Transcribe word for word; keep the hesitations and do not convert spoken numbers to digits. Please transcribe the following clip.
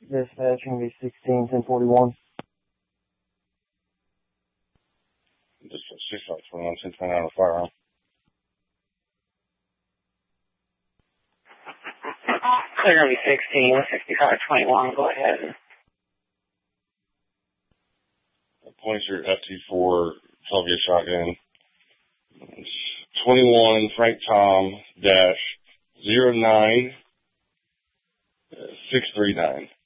dispatching be sixteen ten forty-one. Just six five twenty-one, ten twenty-nine on firearm. They're going to be sixteen, sixty-five twenty-one. Go ahead. Pointer F T four, twelve gauge shotgun. twenty-one Frank Tom dash zero nine six three nine.